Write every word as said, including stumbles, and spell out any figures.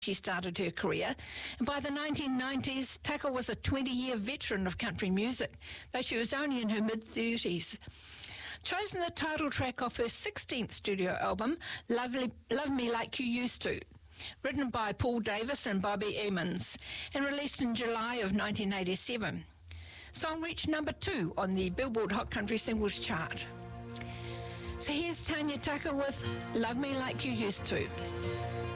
she started her career, and by the nineteen nineties, Tucker was a twenty-year veteran of country music, though she was only in her mid-thirties. Chosen the title track off her sixteenth studio album, Lovely, Love Me Like You Used To, written by Paul Davis and Bobby Emmons, and released in July of nineteen eighty-seven. Song reached number two on the Billboard Hot Country Singles chart. So here's Tanya Tucker with Love Me Like You Used To.